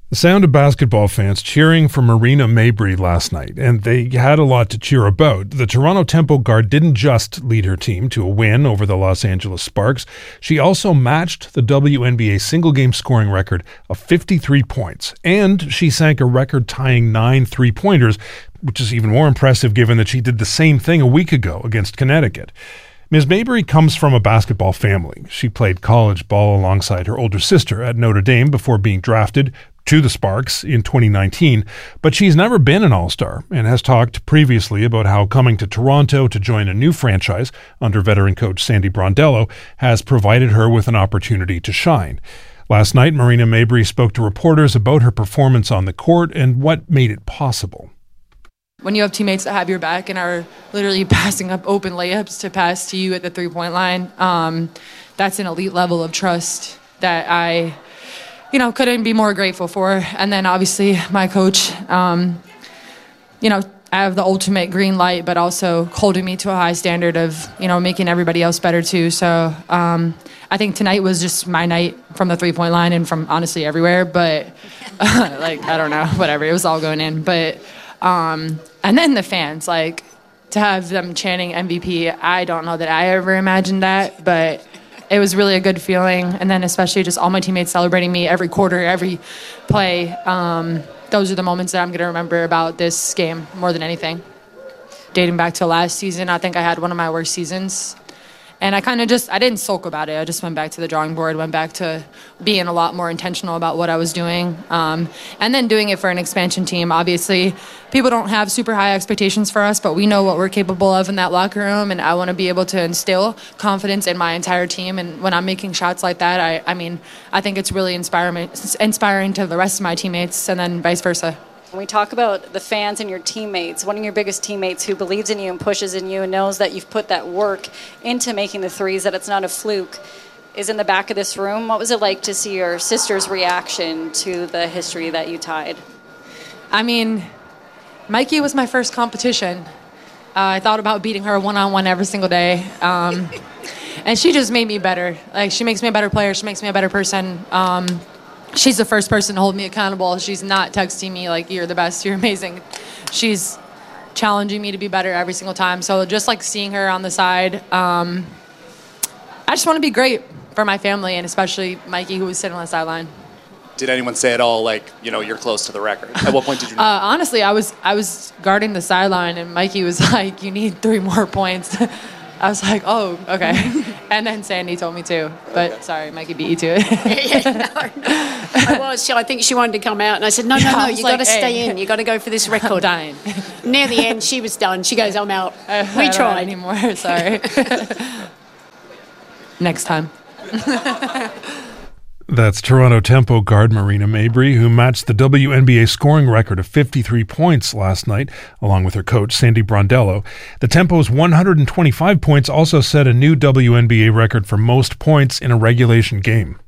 The sound of basketball fans cheering for Marina Mabrey last night, and they had a lot to cheer about. The Toronto Tempo guard didn't just lead her team to a win over the Los Angeles Sparks. She also matched the WNBA single-game scoring record of 53 points, and she sank a record-tying 9 three-pointers, which is even more impressive given that she did the same thing a week ago against Connecticut. Ms. Mabrey comes from a basketball family. She played college ball alongside her older sister at Notre Dame before being drafted to the Sparks in 2019, but she's never been an All-Star and has talked previously about how coming to Toronto to join a new franchise under veteran coach Sandy Brondello has provided her with an opportunity to shine. Last night, Marina Mabrey spoke to reporters about her performance on the court and what made it possible. When you have teammates that have your back and are literally passing up open layups to pass to you at the three-point line, that's an elite level of trust that I couldn't be more grateful for. And then obviously my coach, I have the ultimate green light, but also holding me to a high standard of, making everybody else better too. So I think tonight was just my night from the three-point line and from honestly everywhere. But I don't know, whatever. It was all going in. But and then the fans, to have them chanting MVP, I don't know that I ever imagined that, but it was really a good feeling. And then especially just all my teammates celebrating me every quarter, every play. Those are the moments that I'm going to remember about this game more than anything. Dating back to last season, I think I had one of my worst seasons. And I didn't sulk about it. I just went back to the drawing board, went back to being a lot more intentional about what I was doing. And then doing it for an expansion team. Obviously, people don't have super high expectations for us, but we know what we're capable of in that locker room. And I want to be able to instill confidence in my entire team. And when I'm making shots like that, I think it's really inspiring to the rest of my teammates and then vice versa. When we talk about the fans and your teammates, one of your biggest teammates who believes in you and pushes in you and knows that you've put that work into making the threes, that it's not a fluke, is in the back of this room. What was it like to see your sister's reaction to the history that you tied? Mikey was my first competition. I thought about beating her one-on-one every single day. And she just made me better. She makes me a better player. She makes me a better person. She's the first person to hold me accountable. She's not texting me you're the best, you're amazing. She's challenging me to be better every single time. So just seeing her on the side, I just want to be great for my family and especially Mikey, who was sitting on the sideline. Did anyone say at all, you're close to the record? At what point did you know? Honestly, I was guarding the sideline and Mikey was like, you need 3 more points. I was like, oh, okay. And then Sandy told me too. But okay. Sorry, Mikey beat you to it. I think she wanted to come out. And I said, no, you got to stay in. You got to go for this record. I'm dying. Near the end, she was done. She goes, I'm out. We tried. Anymore, sorry. Next time. That's Toronto Tempo guard Marina Mabrey, who matched the WNBA scoring record of 53 points last night, along with her coach, Sandy Brondello. The Tempo's 125 points also set a new WNBA record for most points in a regulation game.